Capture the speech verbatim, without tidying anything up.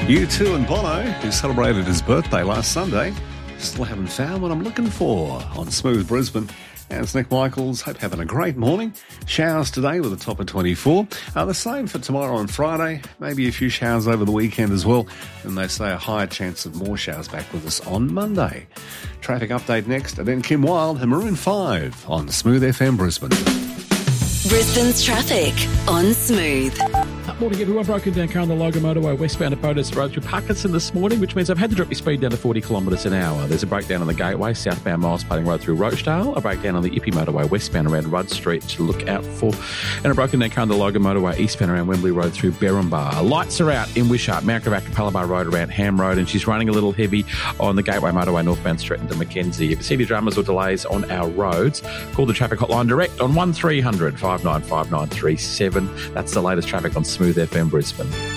U two and Bono, who celebrated his birthday last Sunday. Still haven't found what I'm looking for on Smooth Brisbane. As Nick Michaels, hope having a great morning. Showers today with a top of twenty-four. Uh, the same for tomorrow and Friday. Maybe a few showers over the weekend as well. And they say a higher chance of more showers back with us on Monday. Traffic update next. And then Kim Wilde and Maroon five on Smooth F M Brisbane. Brisbane's traffic on Smooth. Morning, everyone. Broken down car on the Logan Motorway westbound at Bodas Road through Parkinson this morning, which means I've had to drop your speed down to forty kilometres an hour. There's a breakdown on the Gateway, southbound Miles Plating Road through Rochdale, a breakdown on the Ippy Motorway westbound around Rudd Street to look out for, and a broken down car on the Logan Motorway eastbound around Wembley Road through Berrimbar. Lights are out in Wishart, Mount Gravatt, Capalaba Road around Ham Road, and she's running a little heavy on the Gateway Motorway northbound Stretton to Mackenzie. If you see any dramas or delays on our roads, call the traffic hotline direct on one three hundred, five nine five, nine three seven. That's the latest traffic on Smooth F M Brisbane.